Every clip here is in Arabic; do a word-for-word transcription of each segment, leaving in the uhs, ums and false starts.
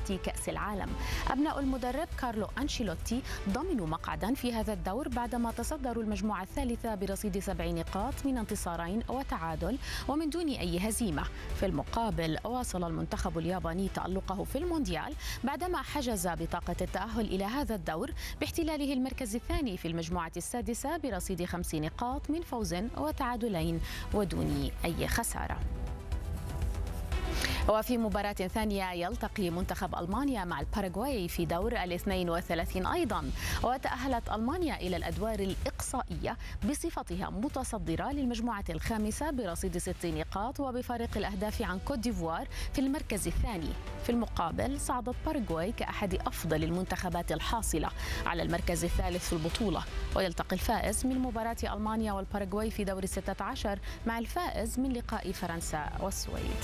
بطولة كأس العالم. أبناء المدرب كارلو أنشيلوتي ضمنوا مقعدا في هذا الدور بعدما تصدروا المجموعة الثالثة برصيد سبع نقاط من انتصارين وتعادل ومن دون أي هزيمة. في المقابل واصل المنتخب الياباني تألقه في المونديال بعدما حجز بطاقة التأهل إلى هذا الدور باحتلاله المركز الثاني في المجموعة السادسة برصيد خمس نقاط من فوز وتعادلين ودون أي خسارة. وفي مباراة ثانية يلتقي منتخب ألمانيا مع الباراغواي في دور الاثنين وثلاثين أيضا، وتأهلت ألمانيا إلى الأدوار الإقصائية بصفتها متصدرة للمجموعة الخامسة برصيد ست نقاط وبفارق الأهداف عن كوت ديفوار في المركز الثاني. في المقابل صعدت باراغواي كأحد أفضل المنتخبات الحاصلة على المركز الثالث في البطولة، ويلتقي الفائز من مباراة ألمانيا والباراغواي في دور الستة عشر مع الفائز من لقاء فرنسا والسويد.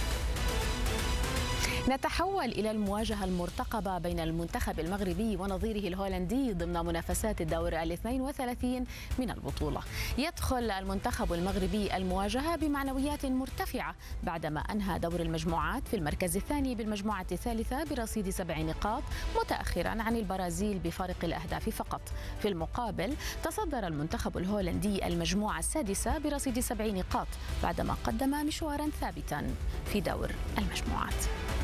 نتحول إلى المواجهة المرتقبة بين المنتخب المغربي ونظيره الهولندي ضمن منافسات الدور الاثنين وثلاثين من البطولة. يدخل المنتخب المغربي المواجهة بمعنويات مرتفعة بعدما أنهى دور المجموعات في المركز الثاني بالمجموعة الثالثة برصيد سبع نقاط متأخرا عن البرازيل بفارق الأهداف فقط. في المقابل تصدر المنتخب الهولندي المجموعة السادسة برصيد سبع نقاط بعدما قدم مشوارا ثابتا في دور المجموعات.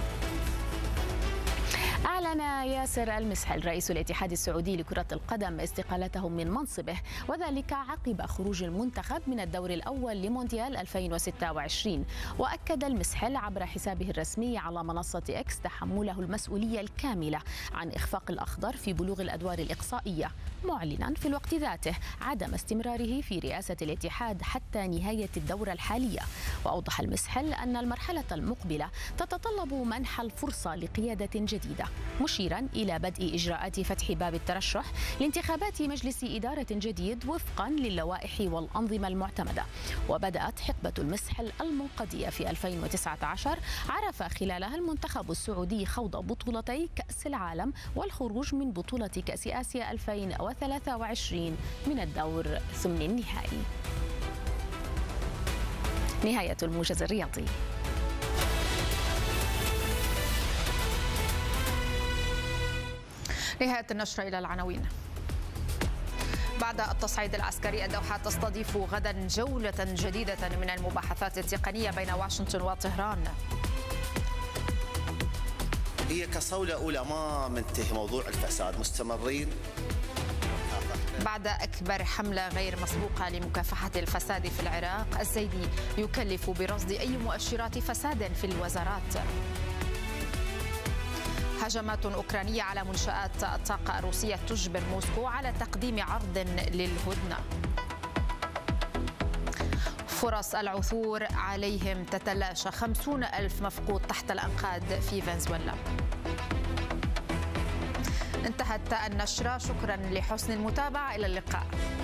أعلن ياسر المسحل رئيس الاتحاد السعودي لكرة القدم استقالته من منصبه، وذلك عقب خروج المنتخب من الدور الأول لمونديال ألفين وستة وعشرين. وأكد المسحل عبر حسابه الرسمي على منصة إكس تحمله المسؤولية الكاملة عن إخفاق الأخضر في بلوغ الأدوار الإقصائية، معلنا في الوقت ذاته عدم استمراره في رئاسة الاتحاد حتى نهاية الدورة الحالية. وأوضح المسحل أن المرحلة المقبلة تتطلب منح الفرصة لقيادة جديدة، مشيرا إلى بدء إجراءات فتح باب الترشح لانتخابات مجلس إدارة جديد وفقا للوائح والأنظمة المعتمدة. وبدأت حقبة المسحل المنقضية في ألفين وتسعة عشر عرف خلالها المنتخب السعودي خوض بطولتي كأس العالم والخروج من بطولة كأس آسيا ألفين وثلاثة وعشرين من الدور ثمن النهائي. نهاية الموجز الرياضي. نهاية النشرة إلى العناوين. بعد التصعيد العسكري الدوحة تستضيف غدا جولة جديدة من المباحثات التقنية بين واشنطن وطهران. هي كصولة أولى ما منتهي موضوع الفساد، مستمرين. بعد أكبر حملة غير مسبوقة لمكافحة الفساد في العراق، الزيدي يكلف برصد أي مؤشرات فساد في الوزارات. هجمات أوكرانية على منشآت الطاقة الروسية تجبر موسكو على تقديم عرض للهدنة. فرص العثور عليهم تتلاشى، خمسون ألف مفقود تحت الأنقاض في فنزويلا. انتهت النشرة، شكرا لحسن المتابعة، إلى اللقاء.